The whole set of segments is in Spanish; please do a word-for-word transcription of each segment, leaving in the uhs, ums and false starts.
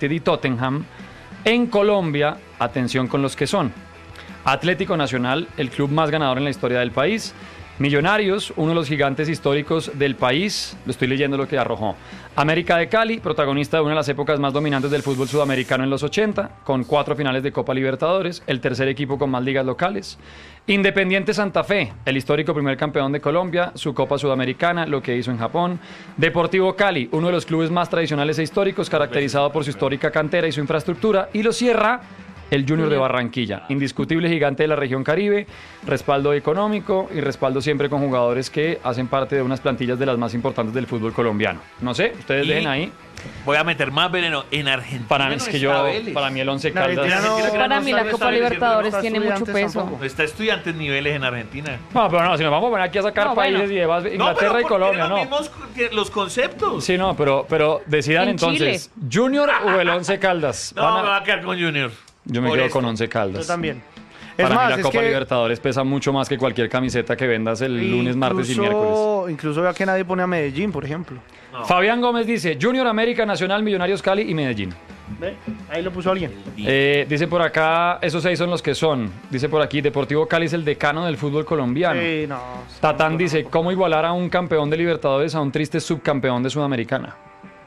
United y Tottenham. En Colombia, atención con los que son: Atlético Nacional, el club más ganador en la historia del país; Millonarios, uno de los gigantes históricos del país, lo estoy leyendo lo que arrojó; América de Cali, protagonista de una de las épocas más dominantes del fútbol sudamericano en los ochenta, con cuatro finales de Copa Libertadores, el tercer equipo con más ligas locales; Independiente Santa Fe, el histórico primer campeón de Colombia, su Copa Sudamericana, lo que hizo en Japón; Deportivo Cali, uno de los clubes más tradicionales e históricos, caracterizado por su histórica cantera y su infraestructura; y lo cierra el Junior de Barranquilla, indiscutible gigante de la región Caribe, respaldo económico y respaldo siempre con jugadores que hacen parte de unas plantillas de las más importantes del fútbol colombiano. No sé, ustedes Y dejen ahí. Voy a meter más veneno. En Argentina Para mí no es que está yo, Vélez. para mí el Once En Argentina Caldas. no- Argentina Para no mí la sabe Copa establecer, Libertadores no está tiene mucho Estudiantes peso. tampoco. Está estudiantes niveles en Argentina. No, pero no, si nos vamos a poner aquí a sacar No, países bueno. y demás, Inglaterra No, pero y ¿por Colombia, qué no. los mismos que los conceptos? Sí, no, pero, pero decidan En entonces, ¿Junior o el Once Caldas? No, Van a- me va a quedar con Junior. Yo me Por quedo esto. con Once Caldas. Yo también. Es Para más, mí la es Copa que Libertadores pesa mucho más que cualquier camiseta que vendas el lunes, martes y incluso- miércoles. Incluso vea que nadie pone a Medellín, por ejemplo. No. Fabián Gómez dice, Junior, América, Nacional, Millonarios, Cali y Medellín. ¿Ve? Ahí lo puso alguien. Eh, dice por acá, esos seis son los que son. Dice por aquí, Deportivo Cali es el decano del fútbol colombiano. Sí, no. Tatán dice, ¿cómo igualar a un campeón de Libertadores a un triste subcampeón de Sudamericana?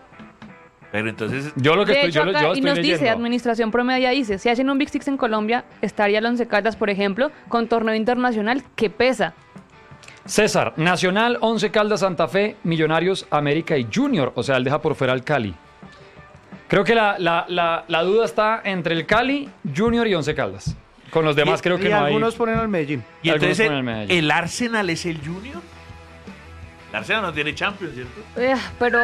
Pero entonces, Yo lo que De estoy, hecho, yo, lo- acá, yo y estoy nos dice, leyendo. Administración Promedia dice, si hacen un Big Six en Colombia, estaría el Once Caldas, por ejemplo, con torneo internacional que pesa. César, Nacional, Once Caldas, Santa Fe, Millonarios, América y Junior. O sea, él deja por fuera al Cali. Creo que la, la, la, la duda está entre el Cali, Junior y Once Caldas. Con los demás Y- creo que Y no hay. algunos ponen al Medellín. y algunos entonces ponen el el, Medellín. el Arsenal es el Junior. El Arsenal no tiene Champions, ¿cierto? Eh, pero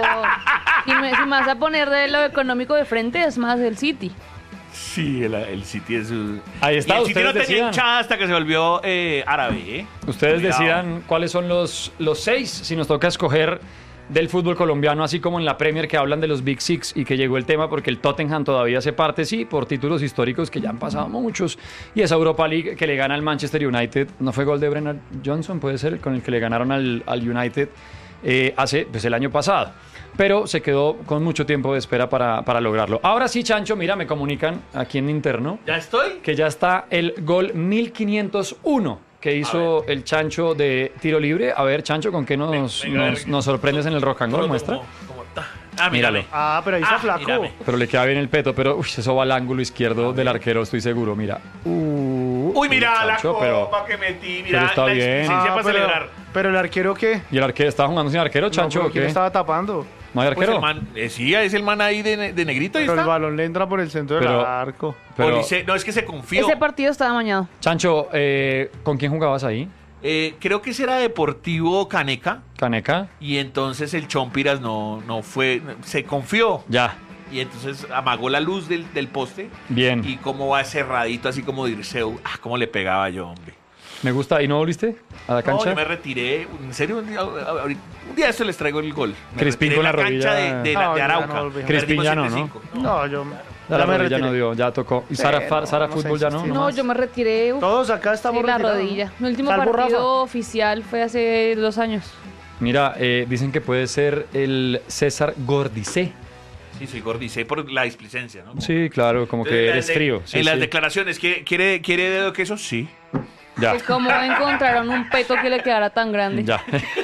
si me, si me vas a poner de lo económico de frente, es más el City. Sí, el, el City es... uh, Ahí está, y el City ustedes no tenía decidan. hinchada hasta que se volvió eh, árabe, ¿eh? Ustedes Cuidado. decidan cuáles son los, los seis, si nos toca escoger del fútbol colombiano, así como en la Premier que hablan de los Big Six y que llegó el tema porque el Tottenham todavía hace parte, sí, por títulos históricos que ya han pasado muchos, y esa Europa League que le gana al Manchester United, no fue gol de Brennan Johnson, puede ser, con el que le ganaron al, al United eh, hace, pues el año pasado, pero se quedó con mucho tiempo de espera para, para lograrlo. Ahora sí, Chancho, mira, me comunican aquí en interno ¿Ya estoy? que ya está el gol mil quinientos uno que hizo el Chancho de tiro libre. A ver, Chancho, ¿con qué nos, Venga, venga, nos, venga. nos sorprendes en el rock and roll? Como- Muestra. como- como ta. Ah, Míralo. mírame. Ah, pero ahí está Ah, flaco. mírame. Pero le queda bien el peto, pero uy, eso va al ángulo izquierdo del arquero, estoy seguro. Mira. Uh, Uy, mira la Chancho, copa pero- que metí. pero Mira está la bien. experiencia Ah, para pero, celebrar. pero el arquero, ¿qué? ¿Y el arquero estaba jugando sin arquero, Chancho, no, o ¿quién qué? estaba tapando? ¿No hay Pues arquero? el man, eh, sí, es el man ahí de, de negrito. Ahí Pero el está. balón le entra por el centro del Pero- arco. Pero, Police- no, es que se confió. Ese partido estaba amañado. Chancho, eh, ¿con quién jugabas ahí? Eh, creo que ese era Deportivo Caneca. ¿Caneca? Y entonces el Chompiras no, no fue. Se confió. Ya, Y entonces amagó la luz del, del poste. bien. Y como va cerradito, así como Dirceu. Ah, cómo le pegaba yo, hombre. Me gusta. ¿Y no volviste a la No, cancha? yo me retiré. En serio, un día, ahorita- un día esto les traigo el gol. Me Crispín retiré con en la cancha rodilla. de, de, la- No, de ya no Arauca. volví. Crispín ya no, Perdimos ¿no? siete cinco. No, yo. Ya la me rodilla no retiré. dio, ya tocó. ¿Y Sara, Sí, Far- no, Sara vamos a Fútbol ya no? insistir. No, nomás? yo me retiré. uf, Todos acá estamos sí, la retirados. rodilla. Mi último Salvo partido Rafa. oficial fue hace dos años. Mira, eh, dicen que puede ser el César Gordicé. Sí, soy gordicé por la displicencia, ¿no? Sí, claro, como que En eres las de- frío. Sí, en las sí. declaraciones, ¿quiere, quiere, quiere dedo queso? Sí. Ya. Es como encontraron un peto que le quedara tan grande. Ya.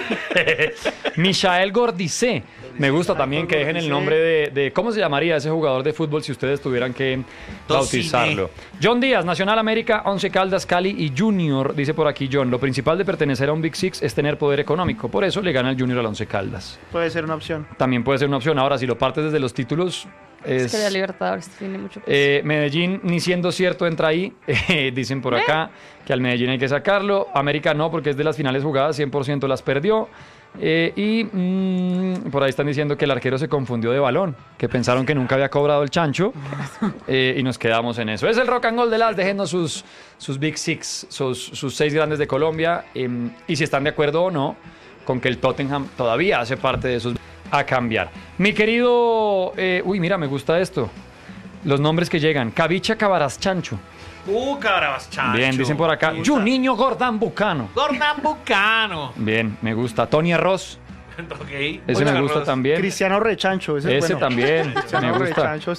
Michael Gordicé. Me gusta también que dejen el nombre de, de- ¿cómo se llamaría ese jugador de fútbol si ustedes tuvieran que bautizarlo? John Díaz, Nacional América, Once Caldas, Cali y Junior. Dice por aquí John, lo principal de pertenecer a un Big Six es tener poder económico. Por eso le gana el Junior al Once Caldas. Puede ser una opción. También puede ser una opción. Ahora, si lo partes desde los títulos, Es es... que la Libertadores tiene mucho peso. Eh, Medellín, ni siendo cierto, entra ahí. Eh, dicen por acá que al Medellín hay que sacarlo. América no, porque es de las finales jugadas, cien por ciento las perdió. Eh, y mm, por ahí están diciendo que el arquero se confundió de balón, que pensaron que nunca había cobrado el Chancho. Eh, y nos quedamos en eso. Es el rock and roll de las. Déjenos sus, sus Big Six, sus, sus seis grandes de Colombia. eh, y si están de acuerdo o no con que el Tottenham todavía hace parte de esos. A cambiar. Mi querido. eh, uy, mira, me gusta esto. Los nombres que llegan. Cavicha Cabaraz Chancho. Uh, carabas, chancho. Bien, dicen por acá. Me gusta. Juninho Gordán Bucano. Gordán Bucano. Bien, me gusta. Tony Arroz. Ok. Ese Oiga, me gusta Arroz. también. Cristiano Rechancho. Ese, es Ese bueno. también. Cristiano Me gusta. Rechancho